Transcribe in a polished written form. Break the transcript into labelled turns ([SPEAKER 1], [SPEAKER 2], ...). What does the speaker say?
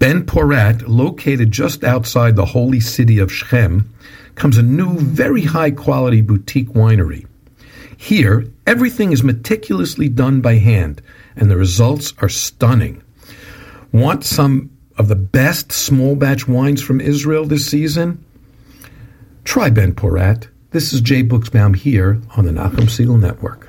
[SPEAKER 1] Ben Porat, located just outside the holy city of Shechem, comes a new, very high-quality boutique winery. Here, everything is meticulously done by hand, and the results are stunning. Want some of the best small-batch wines from Israel this season? Try Ben Porat. This is Jay Buchsbaum here on the Nachum Segal Network.